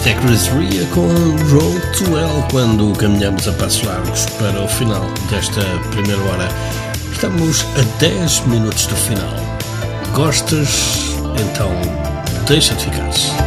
Isto é Chris Rea com Road to Hell, quando caminhamos a passos largos para o final desta primeira hora. Estamos a 10 minutos do final. Gostas? Então deixa-te ficar.